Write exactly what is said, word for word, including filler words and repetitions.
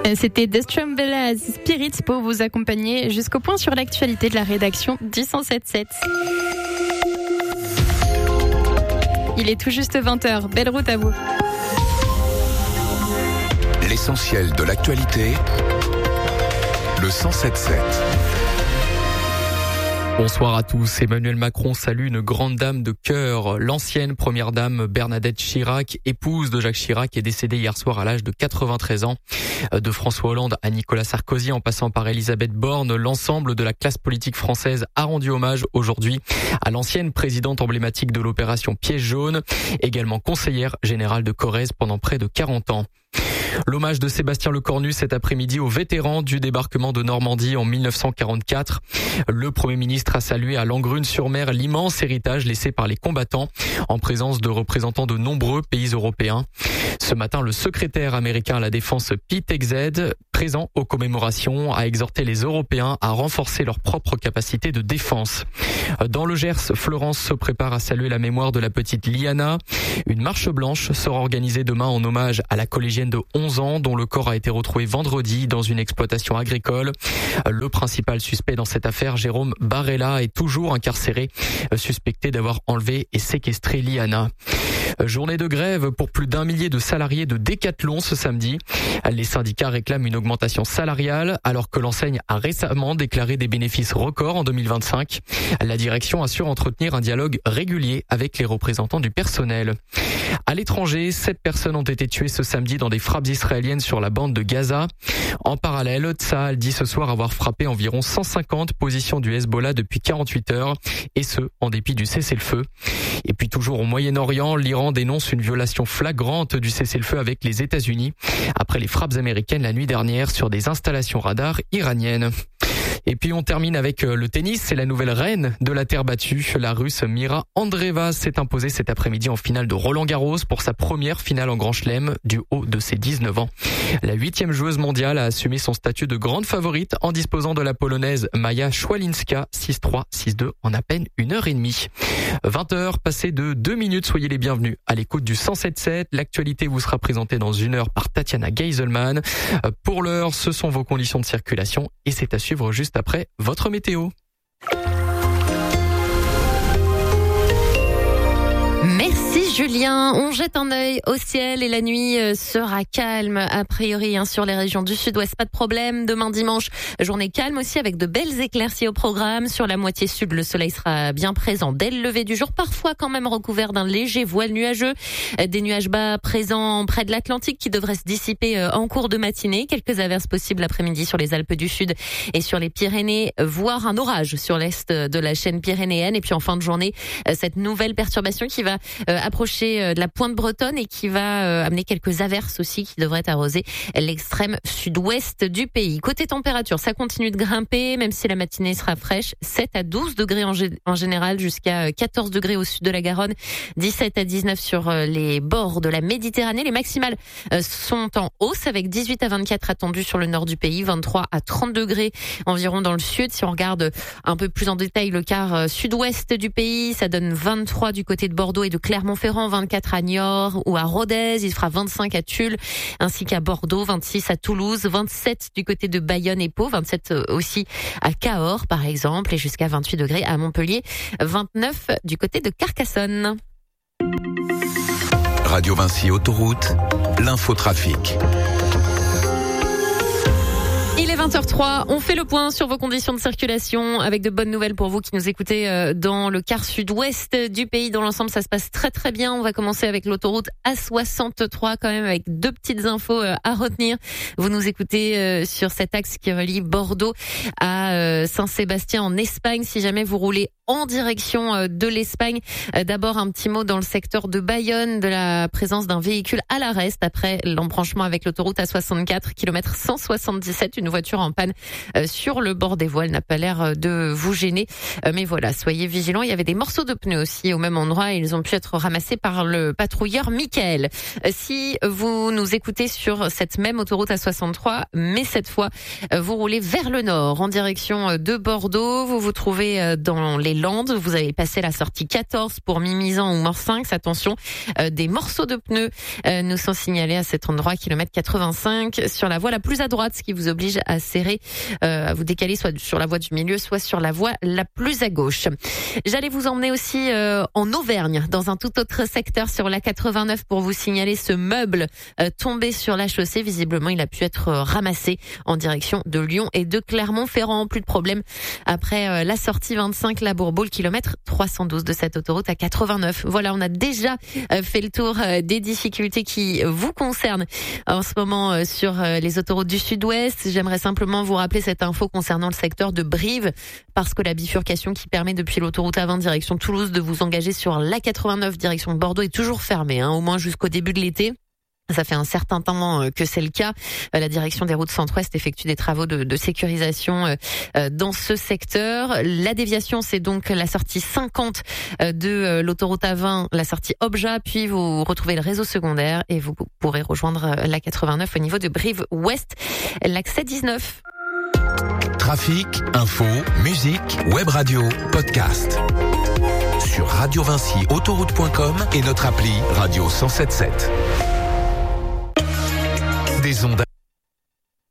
C'était The Strumbellas Spirits pour vous accompagner jusqu'au point sur l'actualité de la rédaction du cent sept sept. Il est tout juste vingt heures. Belle route à vous. L'essentiel de l'actualité, le cent sept sept. Bonsoir à tous. Emmanuel Macron salue une grande dame de cœur. L'ancienne première dame Bernadette Chirac, épouse de Jacques Chirac, est décédée hier soir à l'âge de quatre-vingt-treize ans. De François Hollande à Nicolas Sarkozy, en passant par Elisabeth Borne, l'ensemble de la classe politique française a rendu hommage aujourd'hui à l'ancienne présidente emblématique de l'opération Piège jaune, également conseillère générale de Corrèze pendant près de quarante ans. L'hommage de Sébastien Lecornu cet après-midi aux vétérans du débarquement de Normandie en mille neuf cent quarante-quatre. Le Premier ministre a salué à Langrune-sur-Mer l'immense héritage laissé par les combattants en présence de représentants de nombreux pays européens. Ce matin, le secrétaire américain à la défense Pete Hegseth, présent aux commémorations, a exhorté les Européens à renforcer leurs propres capacités de défense. Dans le Gers, Florence se prépare à saluer la mémoire de la petite Liana. Une marche blanche sera organisée demain en hommage à la collégienne de onze ans dont le corps a été retrouvé vendredi dans une exploitation agricole. Le principal suspect dans cette affaire, Jérôme Barella, est toujours incarcéré, suspecté d'avoir enlevé et séquestré Liana. Journée de grève pour plus d'un millier de salariés de Decathlon ce samedi. Les syndicats réclament une augmentation salariale alors que l'enseigne a récemment déclaré des bénéfices records en deux mille vingt-cinq. La direction assure entretenir un dialogue régulier avec les représentants du personnel. À l'étranger, sept personnes ont été tuées ce samedi dans des frappes israéliennes sur la bande de Gaza. En parallèle, Tsahal dit ce soir avoir frappé environ cent cinquante positions du Hezbollah depuis quarante-huit heures, et ce, en dépit du cessez-le-feu. Et puis toujours au Moyen-Orient, l'Iran dénonce une violation flagrante du cessez-le-feu avec les États-Unis après les frappes américaines la nuit dernière sur des installations radars iraniennes. Et puis on termine avec le tennis, c'est la nouvelle reine de la terre battue. La Russe Mira Andreeva s'est imposée cet après-midi en finale de Roland-Garros pour sa première finale en Grand Chelem du haut de ses dix-neuf ans. La huitième joueuse mondiale a assumé son statut de grande favorite en disposant de la polonaise Maja Szwalinska six trois, six deux en à peine une heure et demie. vingt heures passées de deux minutes, soyez les bienvenus à l'écoute du cent sept sept. L'actualité vous sera présentée dans une heure par Tatiana Geiselman. Pour l'heure, ce sont vos conditions de circulation et c'est à suivre juste après votre météo. Merci Julien. On jette un œil au ciel et la nuit sera calme a priori hein, sur les régions du sud-ouest. Pas de problème. Demain dimanche, journée calme aussi avec de belles éclaircies au programme. Sur la moitié sud, le soleil sera bien présent dès le lever du jour, parfois quand même recouvert d'un léger voile nuageux. Des nuages bas présents près de l'Atlantique qui devraient se dissiper en cours de matinée. Quelques averses possibles l'après-midi sur les Alpes du Sud et sur les Pyrénées, voire un orage sur l'est de la chaîne pyrénéenne. Et puis en fin de journée, cette nouvelle perturbation qui va Euh, approcher de la pointe bretonne et qui va euh, amener quelques averses aussi qui devraient arroser l'extrême sud-ouest du pays. Côté température, ça continue de grimper, même si la matinée sera fraîche. sept à douze degrés en, g- en général, jusqu'à quatorze degrés au sud de la Garonne, dix-sept à dix-neuf sur euh, les bords de la Méditerranée. Les maximales euh, sont en hausse avec dix-huit à vingt-quatre attendus sur le nord du pays, vingt-trois à trente degrés environ dans le sud. Si on regarde un peu plus en détail le quart euh, sud-ouest du pays, ça donne vingt-trois du côté de Bordeaux et de Clermont-Ferrand, vingt-quatre à Niort ou à Rodez, il fera vingt-cinq à Tulle, ainsi qu'à Bordeaux, vingt-six à Toulouse, vingt-sept du côté de Bayonne et Pau, vingt-sept aussi à Cahors par exemple, et jusqu'à vingt-huit degrés à Montpellier, vingt-neuf du côté de Carcassonne. Radio Vinci Autoroute, l'infotrafic. Il est vingt heures trois, on fait le point sur vos conditions de circulation avec de bonnes nouvelles pour vous qui nous écoutez dans le quart sud-ouest du pays. Dans l'ensemble, ça se passe très très bien. On va commencer avec l'autoroute A soixante-trois quand même avec deux petites infos à retenir. Vous nous écoutez sur cet axe qui relie Bordeaux à Saint-Sébastien en Espagne. Si jamais vous roulez en direction de l'Espagne, d'abord un petit mot dans le secteur de Bayonne de la présence d'un véhicule à l'arrêt après l'embranchement avec l'autoroute A soixante-quatre, kilomètre cent soixante-dix-sept. Une voiture en panne sur le bord des voies. Elle n'a pas l'air de vous gêner. Mais voilà, soyez vigilants. Il y avait des morceaux de pneus aussi au même endroit et ils ont pu être ramassés par le patrouilleur Michael. Si vous nous écoutez sur cette même autoroute A soixante-trois, mais cette fois, vous roulez vers le nord en direction de Bordeaux. Vous vous trouvez dans les Landes. Vous avez passé la sortie quatorze pour Mimizan ou Morsinx. Attention, des morceaux de pneus nous sont signalés à cet endroit, kilomètre quatre-vingt-cinq, sur la voie la plus à droite, ce qui vous oblige à serrer, à vous décaler soit sur la voie du milieu, soit sur la voie la plus à gauche. J'allais vous emmener aussi euh, en Auvergne, dans un tout autre secteur sur la quatre-vingt-neuf pour vous signaler ce meuble euh, tombé sur la chaussée. Visiblement, il a pu être euh, ramassé en direction de Lyon et de Clermont-Ferrand. Plus de problème après euh, la sortie vingt-cinq, la Bourbeau, le kilomètre trois cent douze de cette autoroute à quatre-vingt-neuf. Voilà, on a déjà euh, fait le tour euh, des difficultés qui vous concernent en ce moment euh, sur euh, les autoroutes du Sud-Ouest. J'aimerais simplement vous rappeler cette info concernant le secteur de Brive, parce que la bifurcation qui permet depuis l'autoroute A vingt direction Toulouse de vous engager sur l'A quatre-vingt-neuf direction Bordeaux est toujours fermée, hein, au moins jusqu'au début de l'été. Ça fait un certain temps que c'est le cas. La direction des routes centre-ouest effectue des travaux de, de sécurisation dans ce secteur. La déviation, c'est donc la sortie cinquante de l'autoroute A vingt, la sortie Obja, puis vous retrouvez le réseau secondaire et vous pourrez rejoindre l'A quatre-vingt-neuf au niveau de Brive-Ouest, l'accès dix-neuf. Trafic, info, musique, web radio, podcast. Sur radio vinci autoroute point com et notre appli Radio cent soixante-dix-sept. Des ondes